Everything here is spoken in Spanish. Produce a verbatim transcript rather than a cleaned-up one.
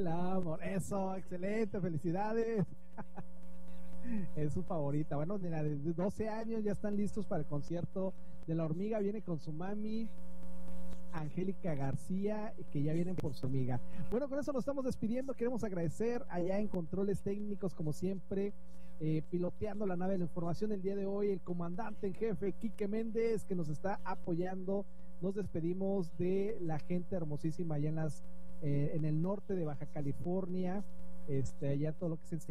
Amor, eso, excelente, felicidades. Es su favorita. Bueno, mira, desde doce años ya están listos para el concierto de La Hormiga. Viene con su mami Angélica García, que ya vienen por su amiga. Bueno, con eso nos estamos despidiendo. Queremos agradecer allá en controles técnicos, como siempre, eh, piloteando la nave de la información el día de hoy, el comandante en jefe Quique Méndez, que nos está apoyando. Nos despedimos de la gente hermosísima allá en las eh, en el norte de Baja California, este allá todo lo que es el